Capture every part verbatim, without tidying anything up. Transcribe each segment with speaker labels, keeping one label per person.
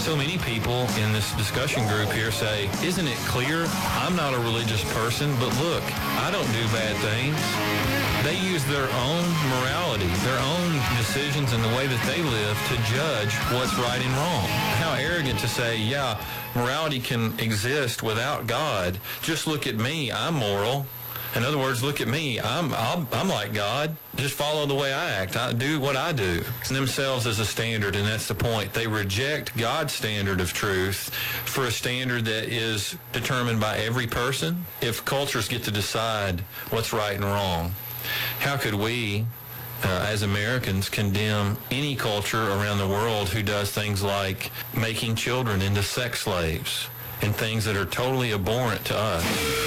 Speaker 1: So many people in this discussion group here say, isn't it clear? I'm not a religious person, but look, I don't do bad things. They use their own morality, their own decisions and the way that they live to judge what's right and wrong. How arrogant to say, yeah, morality can exist without God. Just look at me, I'm moral. In other words, look at me, I'm, I'm, I'm like God. Just follow the way I act. I do what I do. Themselves as a standard, and that's the point. They reject God's standard of truth for a standard that is determined by every person. If cultures get to decide what's right and wrong, how could we, uh, as Americans, condemn any culture around the world who does things like making children into sex slaves and things that are totally abhorrent to us?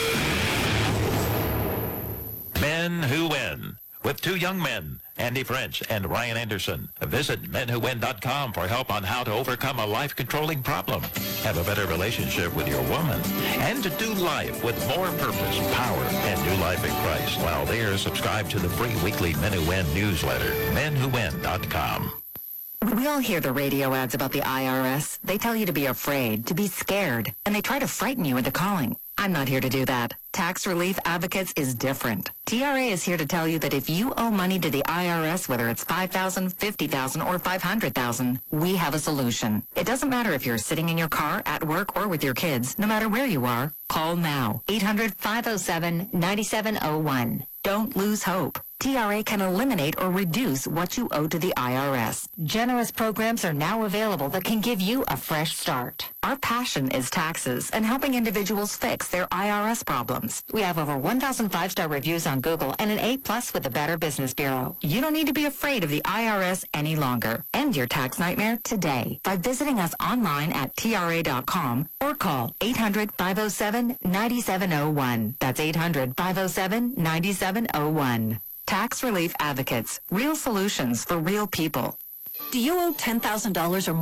Speaker 2: Men Who Win, with two young men, Andy French and Ryan Anderson. Visit men who win dot com for help on how to overcome a life-controlling problem, have a better relationship with your woman, and to do life with more purpose, power, and new life in Christ. While there, subscribe to the free weekly Men Who Win newsletter, men who win dot com.
Speaker 3: We all hear the radio ads about the I R S. They tell you to be afraid, to be scared, and they try to frighten you into calling. I'm not here to do that. Tax Relief Advocates is different. T R A is here to tell you that if you owe money to the I R S, whether it's five thousand dollars, fifty thousand dollars, or five hundred thousand dollars, we have a solution. It doesn't matter if you're sitting in your car, at work, or with your kids. No matter where you are, call now. eight hundred, five oh seven, nine seven oh one. Don't lose hope. T R A can eliminate or reduce what you owe to the I R S. Generous programs are now available that can give you a fresh start. Our passion is taxes and helping individuals fix their I R S problems. We have over one thousand five-star reviews on Google and an A plus with the Better Business Bureau. You don't need to be afraid of the I R S any longer. End your tax nightmare today by visiting us online at T R A dot com or call eight hundred, five oh seven, nine seven oh one. That's eight hundred, five oh seven, nine seven oh one. Tax Relief Advocates. Real solutions for real people.
Speaker 4: Do you owe ten thousand dollars or more?